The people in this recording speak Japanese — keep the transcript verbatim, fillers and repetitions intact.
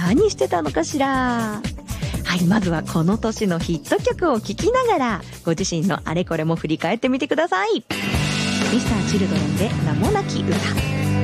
何してたのかしら。はい、まずはこの年のヒット曲を聴きながらご自身のあれこれも振り返ってみてください。ミスターチルドレンで名もなき歌。